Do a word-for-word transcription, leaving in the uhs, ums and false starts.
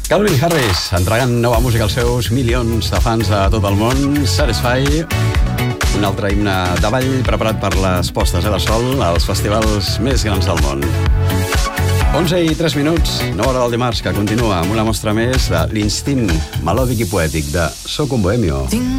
Calvin Harris, entregant nova música als seus milions de fans de tot el món. Satisfy, un altre himne de ball preparat per les postes de sol als festivals més grans del món. onze i tres minuts, nova hora del dimarts, que continua amb una mostra més de l'instint melòdic i poètic de Soc un bohemio.